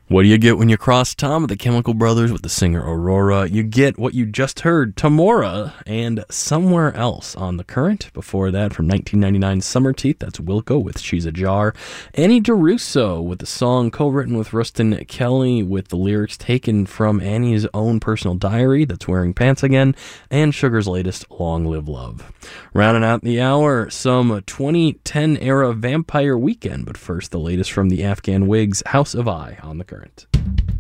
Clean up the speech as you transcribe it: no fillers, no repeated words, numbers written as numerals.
What do you get when you cross Tom of the Chemical Brothers with the singer Aurora? You get what you just heard, Tamora, and Somewhere Else on The Current. Before that, from 1999, Summer Teeth, that's Wilco with She's a Jar. Annie DeRusso with the song co-written with Rustin Kelly with the lyrics taken from Annie's own personal diary, that's Wearing Pants Again, and Sugar's latest, Long Live Love. Rounding out the hour, some 2010-era Vampire Weekend, but first, the latest from the Afghan Wigs, House of I on The Current.